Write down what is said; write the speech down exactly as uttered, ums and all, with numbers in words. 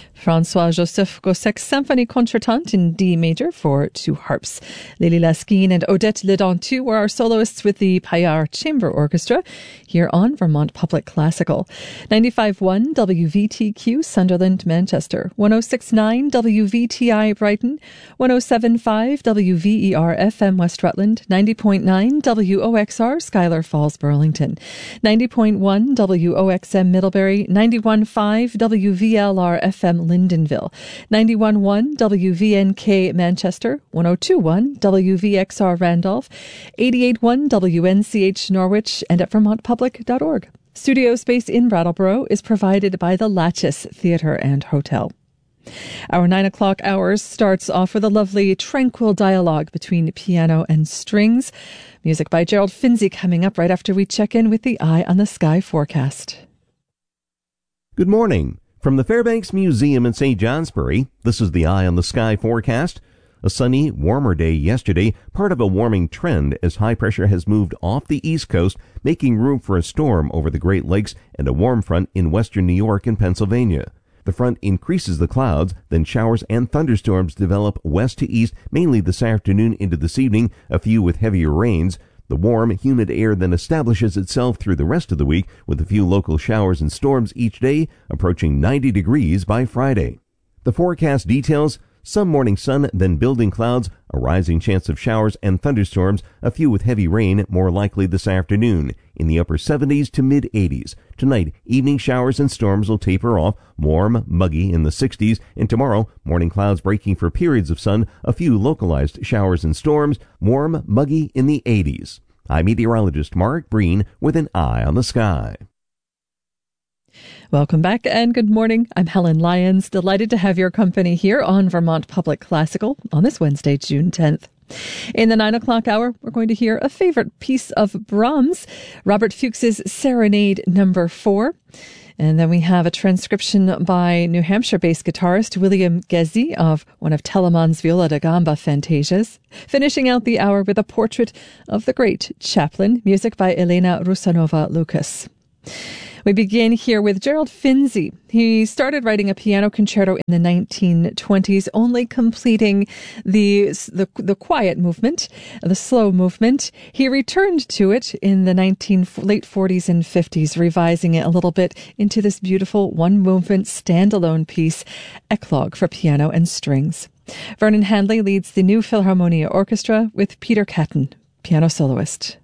François-Joseph Gossec's Symphonie Contretemps in D major for two harps. Lily Laskin and Odette Ledentu were our soloists with the Payard Chamber Orchestra here on Vermont Public Classical. ninety-five point one W V T Q Sunderland, Manchester. one oh six point nine W V T I Brighton. one oh seven point five W V E R F M West Rutland. ninety point nine W O X R Schuyler Falls, Burlington. ninety point one W O X M Middlebury. ninety-one point five W V L R F M Lyndonville, ninety-one point one W V N K Manchester, one oh two point one W V X R Randolph, eighty-eight point one W N C H Norwich, and at vermont public dot org. Studio space in Brattleboro is provided by the Lattice Theatre and Hotel. Our nine o'clock hour starts off with a lovely, tranquil dialogue between piano and strings. Music by Gerald Finzi coming up right after we check in with the Eye on the Sky forecast. Good morning. From the Fairbanks Museum in Saint Johnsbury, this is the Eye on the Sky forecast. A sunny, warmer day yesterday, part of a warming trend as high pressure has moved off the east coast, making room for a storm over the Great Lakes and a warm front in western New York and Pennsylvania. The front increases the clouds, then showers and thunderstorms develop west to east, mainly this afternoon into this evening, a few with heavier rains. The warm, humid air then establishes itself through the rest of the week with a few local showers and storms each day, approaching ninety degrees by Friday. The forecast details: some morning sun, then building clouds, a rising chance of showers and thunderstorms, a few with heavy rain, more likely this afternoon, in the upper seventies to mid-eighties. Tonight, evening showers and storms will taper off, warm, muggy in the sixties, and tomorrow, morning clouds breaking for periods of sun, a few localized showers and storms, warm, muggy in the eighties. I'm meteorologist Mark Breen with an Eye on the Sky. Welcome back and good morning. I'm Helen Lyons, delighted to have your company here on Vermont Public Classical on this Wednesday, June tenth. In the nine o'clock hour, we're going to hear a favorite piece of Brahms, Robert Fuchs's Serenade Number Four. And then we have a transcription by New Hampshire-based guitarist William Gezzi of one of Telemann's Viola da Gamba fantasias. Finishing out the hour with a portrait of the great Chaplin, music by Elena Rusanova-Lucas. We begin here with Gerald Finzi. He started writing a piano concerto in the nineteen twenties, only completing the, the the quiet movement, the slow movement. He returned to it in the nineteen late forties and fifties, revising it a little bit into this beautiful one-movement standalone piece, Eclogue for piano and strings. Vernon Handley leads the New Philharmonia Orchestra with Peter Catton, piano soloist.